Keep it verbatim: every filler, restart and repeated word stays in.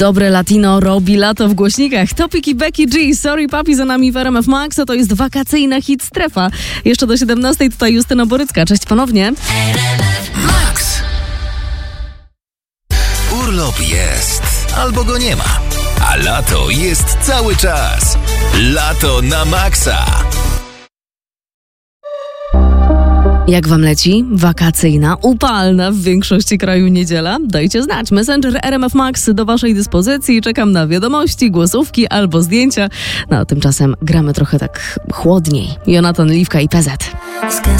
Dobre latino robi lato w głośnikach. Topic i Becky G, Sorry Papi za nami w R M F Max, a to jest wakacyjna hit strefa. Jeszcze do siedemnastej tutaj Justyna Borycka. Cześć ponownie. Max. Urlop jest, albo go nie ma. A lato jest cały czas. Lato na maksa. Jak wam leci? Wakacyjna, upalna w większości kraju niedziela? Dajcie znać. Messenger R M F Max do waszej dyspozycji. Czekam na wiadomości, głosówki albo zdjęcia. No a tymczasem gramy trochę tak chłodniej. Jonathan Liwka i P Z.